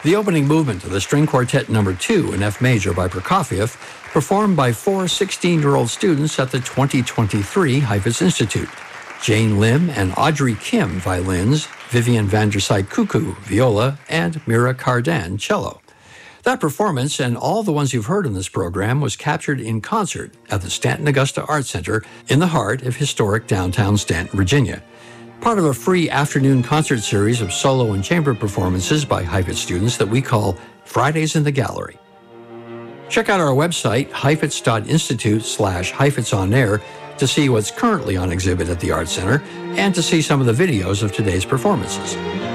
The opening movement of the String Quartet No. 2 in F major by Prokofiev, performed by four 16-year-old students at the 2023 Heifetz Institute. Jane Lim and Audrey Kim, violins, Vivian van der Seydt-Cuckoo, viola, and Mira Cardan, cello. That performance, and all the ones you've heard in this program, was captured in concert at the Stanton Augusta Art Center in the heart of historic downtown Stanton, Virginia. Part of a free afternoon concert series of solo and chamber performances by Heifetz students that we call Fridays in the Gallery. Check out our website, heifetz.institute/HeifetzOnAir, to see what's currently on exhibit at the Art Center and to see some of the videos of today's performances.